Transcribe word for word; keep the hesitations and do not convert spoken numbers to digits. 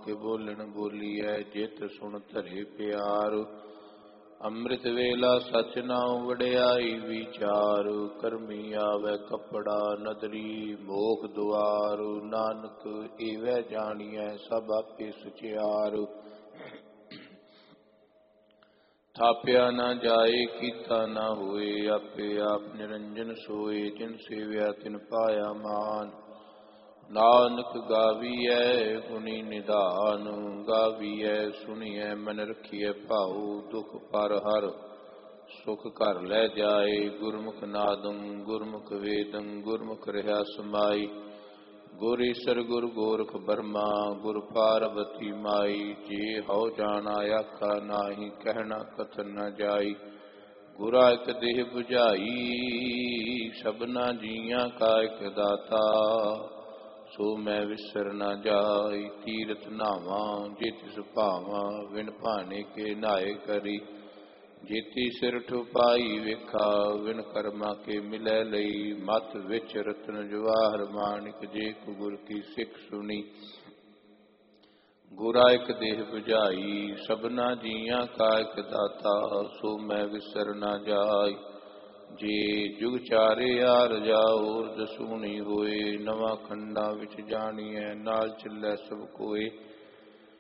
के बोलन बोलीऐ जित सुन धरे प्यार। अमृत वेला सच नाम वड्याई विचार। करमी आवे कपड़ा नदरी मोख द्वार। नानक एवै जानिए सब आपे सुचियार। थाप्या न जाए कीता न होए आपे आप निरंजन सोए। जिन सेव्या तिन पाया मान। नानक गावीऐ गुणी निधान। गावीऐ सुनिए मन रखिए भाऊ। दुख पर हर सुख कर लै जाए। गुरमुख नादं गुरमुख वेदं गुरमुख रहा समाई। गुर ईसर गुर गोरख बर्मा गुर पार्वती माई। जे हौ जाना आखा नाही कहना कथन न जाई। गुरा एक देह बुझाई सबना जियां का एक दाता। सो मैं विसर न जाई तीरथ नावा। जे तिस भावा विन भाने के नाए करी। जेती सिर ठुपाई वेखा विन कर्मा के मिलै लई। मत विच रतन जवाहर माणिक जे को गुर की सिख सुनी। गुरा एक देह बुझाई सबना जियां का एक दाता। सो मैं विसर न जाई। जे जुग चारे आर जाओ दसूनी होए। नवा खंडा विच जानिए नाल चलै सब कोए।